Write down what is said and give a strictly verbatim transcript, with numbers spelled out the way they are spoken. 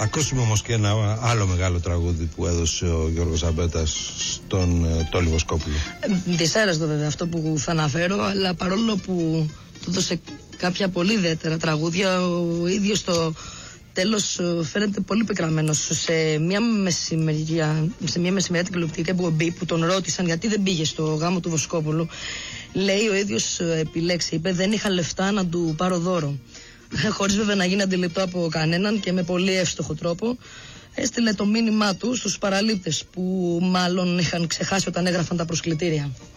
ακούσουμε όμως και ένα άλλο μεγάλο τραγούδι που έδωσε ο Γιώργος Ζαμπέτας στον ε, Τόλι Βοσκόπουλο. Ε, δυσάρεστο βέβαια αυτό που θα αναφέρω, αλλά παρόλο που του έδωσε κάποια πολύ ιδιαίτερα τραγούδια, ο ίδιος το τέλος φαίνεται πολύ πικραμένος. Σε μια μεσημεριά, σε μια μεσημεριά τηλεοπτική εκπομπή που τον ρώτησαν γιατί δεν πήγε στο γάμο του Βοσκόπουλου, λέει ο ίδιος επιλέξει, είπε δεν είχα λεφτά να του πάρω δώρο. Χωρίς βέβαια να γίνει αντιληπτό από κανέναν και με πολύ εύστοχο τρόπο, έστειλε το μήνυμά του στους παραλήπτες που μάλλον είχαν ξεχάσει όταν έγραφαν τα προσκλητήρια.